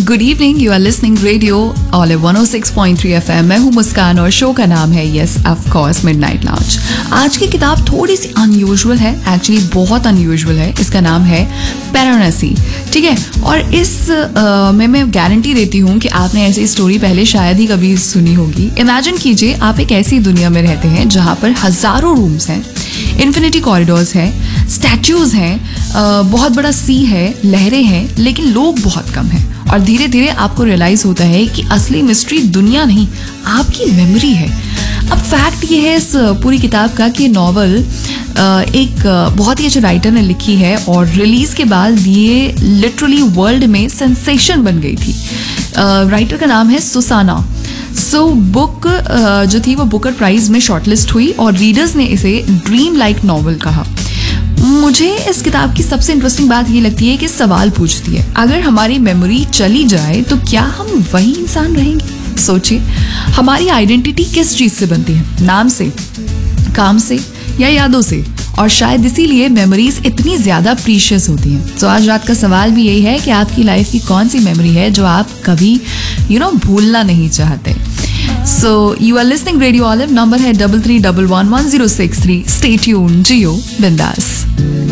Good evening, you are listening radio olive 106.3 FM। मैं हूँ मुस्कान और शो का नाम है yes of course midnight lounge. आज की किताब थोड़ी सी अनयूजुअल है, एक्चुअली बहुत अनयूजुअल है। इसका नाम है पैरानसी, ठीक है। और इस मैं गारंटी देती हूँ कि आपने ऐसी स्टोरी पहले शायद ही कभी सुनी होगी। इमेजिन कीजिए आप एक ऐसी दुनिया में रहते हैं जहाँ पर हजारों रूम्स हैं, इन्फिनिटी कॉरिडोर्स हैं, स्टैच्यूज हैं, बहुत बड़ा सी है, लहरें हैं, लेकिन लोग बहुत कम हैं। और धीरे धीरे आपको रियलाइज होता है कि असली मिस्ट्री दुनिया नहीं, आपकी मेमोरी है। अब फैक्ट ये है इस पूरी किताब का कि नॉवल एक बहुत ही अच्छे राइटर ने लिखी है और रिलीज के बाद ये लिटरली वर्ल्ड में सेंसेशन बन गई थी। राइटर का नाम है सुसाना। सो बुक जो थी वो बुकर प्राइज में शॉर्टलिस्ट हुई और रीडर्स ने इसे ड्रीम लाइक नॉवल कहा। मुझे इस किताब की सबसे इंटरेस्टिंग बात ये लगती है कि सवाल पूछती है, अगर हमारी मेमोरी चली जाए तो क्या हम वही इंसान रहेंगे? सोचिए, हमारी आइडेंटिटी किस चीज से बनती है? नाम से, काम से या यादों से? और शायद इसीलिए मेमोरीज इतनी ज्यादा प्रीशियस होती हैं। तो आज रात का सवाल भी यही है कि आपकी लाइफ की कौन सी मेमोरी है जो आप कभी भूलना नहीं चाहते। So you are listening Radio Olive, number है 33111063. Stay tuned, जियो बिंदास।